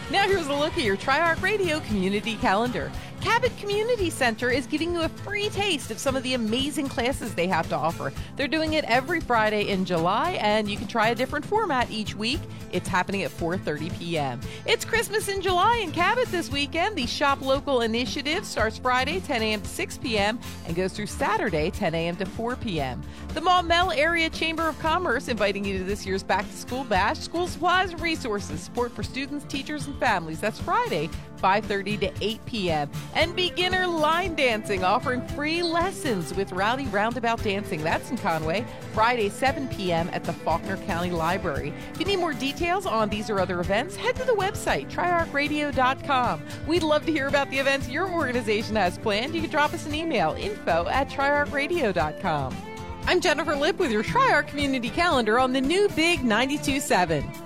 Now here's a look at your TriArc Radio community calendar. Cabot Community Center is giving you a free taste of some of the amazing classes they have to offer. They're doing it every Friday in July, and you can try a different format each week. It's happening at 4:30 p.m. It's Christmas in July in Cabot this weekend. The Shop Local initiative starts Friday 10 a.m. to 6 p.m. and goes through Saturday 10 a.m. to 4 p.m. The Maumelle Area Chamber of Commerce inviting you to this year's Back to School Bash. School supplies and resources, support for students, teachers, and families. That's Friday 5:30 to 8 p.m. And beginner line dancing, offering free lessons with Rowdy Roundabout Dancing. That's in Conway, Friday 7 p.m. at the Faulkner County Library. If you need more details on these or other events, head to the website, triarcradio.com. We'd love to hear about the events your organization has planned. You can drop us an email, info@triarcradio.com. I'm Jennifer Lipp with your TriArc Community Calendar on the new Big 92.7.